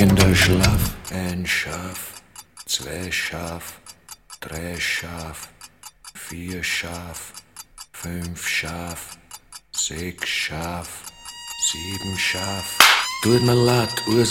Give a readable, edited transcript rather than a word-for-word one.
beruhigender Schlaf. Ein Schaf, zwei Schaf, drei Schaf, vier Schaf, fünf Schaf, sechs Schaf, sieben Schaf. Tut mir leid,